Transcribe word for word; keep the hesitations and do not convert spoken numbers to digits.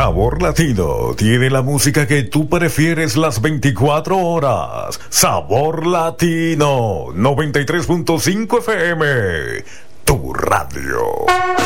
Sabor Latino tiene la música que tú prefieres las veinticuatro horas. Sabor Latino noventa y tres punto cinco F M, tu radio.